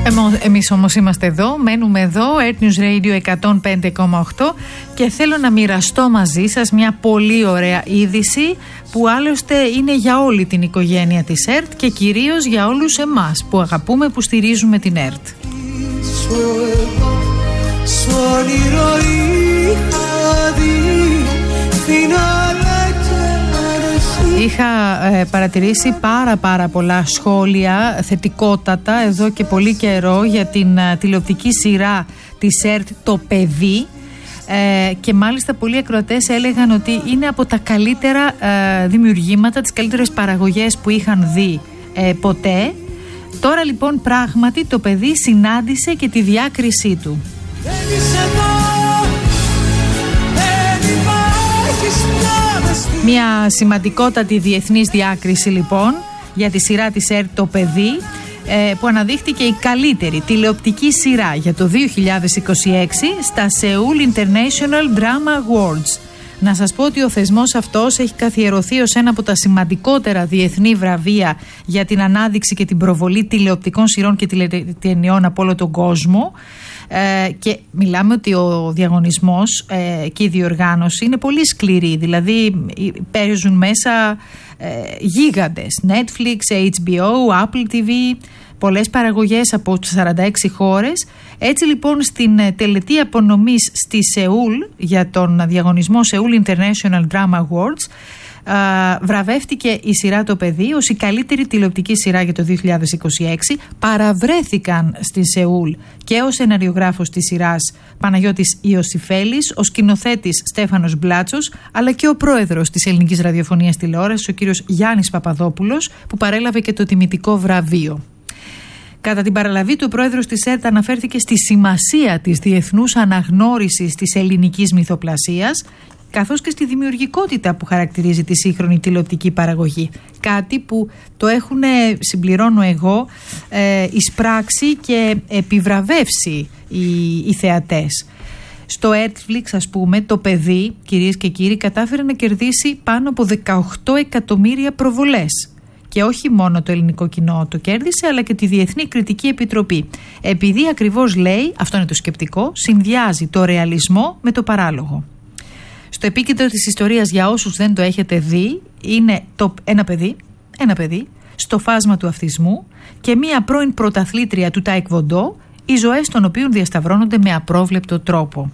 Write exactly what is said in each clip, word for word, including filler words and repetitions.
Εμείς όμως είμαστε εδώ, μένουμε εδώ, Earth News Radio εκατόν πέντε κόμμα οκτώ, και θέλω να μοιραστώ μαζί σας μια πολύ ωραία είδηση που άλλωστε είναι για όλη την οικογένεια της Earth και κυρίως για όλους εμάς που αγαπούμε, που στηρίζουμε την Earth. Είχα ε, παρατηρήσει πάρα πάρα πολλά σχόλια θετικότατα εδώ και πολύ καιρό για την ε, τηλεοπτική σειρά της Earth «Το παιδί», ε, και μάλιστα πολλοί ακροατές έλεγαν ότι είναι από τα καλύτερα ε, δημιουργήματα, τις καλύτερες παραγωγές που είχαν δει ε, ποτέ. Τώρα λοιπόν πράγματι το παιδί συνάντησε και τη διάκρισή του. Μια σημαντικότατη διεθνής διάκριση λοιπόν για τη σειρά της Earth «Το παιδί», που αναδείχθηκε η καλύτερη τηλεοπτική σειρά για το δύο χιλιάδες είκοσι έξι στα Seoul International Drama Awards. Να σας πω ότι ο θεσμός αυτός έχει καθιερωθεί ως ένα από τα σημαντικότερα διεθνή βραβεία για την ανάδειξη και την προβολή τηλεοπτικών σειρών και τηλεταινιών από όλο τον κόσμο. Ε, και μιλάμε ότι ο διαγωνισμός ε, και η διοργάνωση είναι πολύ σκληρή, δηλαδή παίζουν μέσα ε, γίγαντες, Netflix, έιτς μπι ο, Apple τι βι, πολλές παραγωγές από σαράντα έξι χώρες. Έτσι λοιπόν στην τελετή απονομής στη Σεούλ για τον διαγωνισμό Seoul International Drama Awards Uh, βραβεύτηκε η σειρά «Το παιδί» ως η καλύτερη τηλεοπτική σειρά για το δύο χιλιάδες είκοσι έξι. Παραβρέθηκαν στη Σεούλ και ο σεναριογράφος της σειράς Παναγιώτης Ιωσιφέλης, ο σκηνοθέτης Στέφανος Μπλάτσος, αλλά και ο πρόεδρος της Ελληνικής Ραδιοφωνίας Τηλεόρασης, ο κύριος Γιάννης Παπαδόπουλος, που παρέλαβε και το τιμητικό βραβείο. Κατά την παραλαβή του, ο πρόεδρος της Earth αναφέρθηκε στη σημασία της διεθνούς αναγνώρισης της ελληνικής μυθοπλασίας, καθώς και στη δημιουργικότητα που χαρακτηρίζει τη σύγχρονη τηλεοπτική παραγωγή. Κάτι που το έχουν, συμπληρώνω εγώ, ε, εισπράξει και επιβραβεύσει οι, οι θεατές. Στο Netflix, ας πούμε, το παιδί, κυρίες και κύριοι, κατάφερε να κερδίσει πάνω από δεκαοκτώ εκατομμύρια προβολές. Και όχι μόνο το ελληνικό κοινό το κέρδισε, αλλά και τη Διεθνή Κριτική Επιτροπή. Επειδή ακριβώς λέει, αυτό είναι το σκεπτικό, συνδυάζει το ρεαλισμό με το παράλογο. Στο επίκεντρο της ιστορίας, για όσους δεν το έχετε δει, είναι το, ένα παιδί, ένα παιδί στο φάσμα του αυτισμού και μία πρώην πρωταθλήτρια του Τάικβοντό, οι ζωές των οποίων διασταυρώνονται με απρόβλεπτο τρόπο.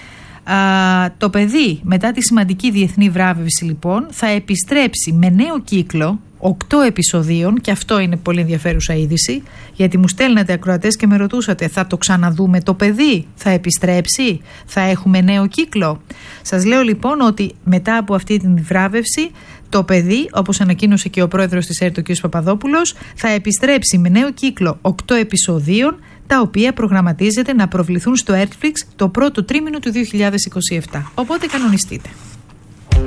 Α, το παιδί, μετά τη σημαντική διεθνή βράβευση λοιπόν, θα επιστρέψει με νέο κύκλο οκτώ επεισοδίων, και αυτό είναι πολύ ενδιαφέρουσα είδηση, γιατί μου στέλνατε ακροατές και με ρωτούσατε, θα το ξαναδούμε το παιδί, θα επιστρέψει, θα έχουμε νέο κύκλο? Σας λέω λοιπόν ότι μετά από αυτή την βράβευση, το παιδί, όπως ανακοίνωσε και ο πρόεδρος της Earth, ο κ. Παπαδόπουλος, θα επιστρέψει με νέο κύκλο οκτώ επεισοδίων, τα οποία προγραμματίζεται να προβληθούν στο Netflix το πρώτο τρίμηνο του δύο χιλιάδες είκοσι επτά. Οπότε κανονιστείτε.